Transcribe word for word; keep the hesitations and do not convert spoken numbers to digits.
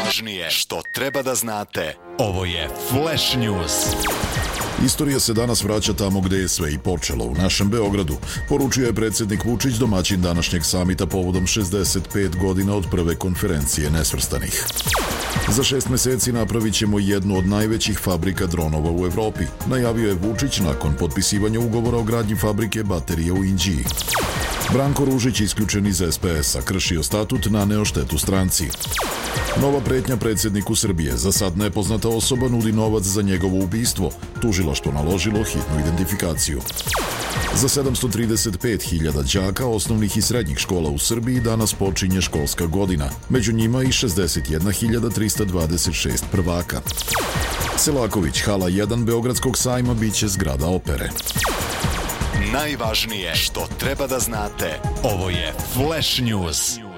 Najvažnije što treba da znate. Ovo je Flash News. Istorija se danas vraća tamo gde je sve i počelo, u našem Beogradu, poručio je predsjednik Vučić, domaćin današnjeg samita povodom šezdeset pet godina od prve konferencije nesvrstanih. Za šest meseci napravit ćemo jednu od najvećih fabrika dronova u Evropi, najavio je Vučić nakon potpisivanja ugovora o gradnji fabrike baterije u Inđiji. Branko Ružić, isključen iz es pe es-a, kršio statut, naneo štetu stranci. Nova pretnja predsjedniku Srbije, za sad nepoznata osoba nudi novac za njegovo ubistvo, tužilaštvo naložilo hitnu identifikaciju. Za sedamsto trideset pet hiljada đaka osnovnih i srednjih škola u Srbiji danas počinje školska godina, među njima i šezdeset jedna hiljada trista dvadeset šest prvaka. Selaković, hala jedan Beogradskog sajma biće zgrada opere. Najvažnije što treba da znate. Ovo je Flash News.